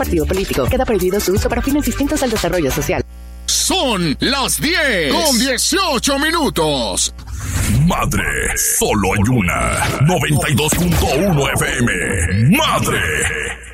partido político. Queda prohibido su uso para fines distintos al desarrollo social. Son las 10:18. Madre, solo hay una. 92.1 FM. Madre.